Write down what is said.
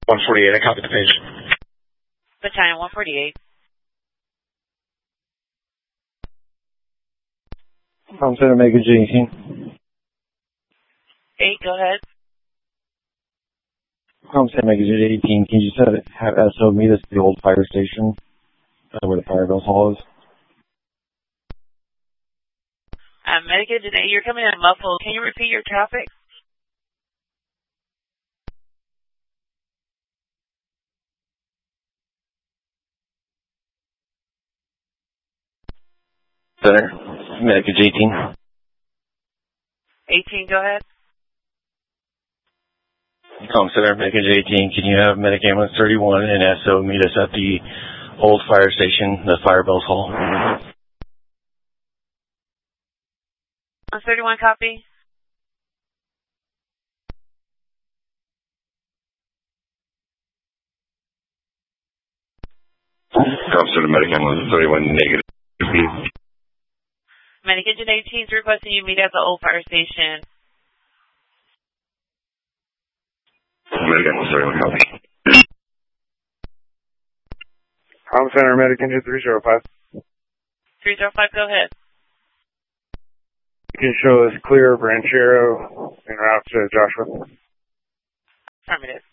148, I copied the page. Battalion 148. Center Omega J18. 8, go ahead. Center Omega J18, can you have SO meet us at the old fire station where the Fire Bells Hall is? Medicaid, you're coming in muffled. Can you repeat your traffic? Center Medicaid J18. 18, go ahead. Center Medicaid J18, can you have Medic Ambulance 31 and SO meet us at the old fire station, the Fire Bells Hall? 31, copy. Center Medic Ambulance 31 negative. Medic Engine 18 is requesting you meet at the old fire station. Medic Ambulance 31, copy. Center Medic Engine 305. 305, go ahead. You can show us clear of Ranchero en route to Joshua. Affirmative.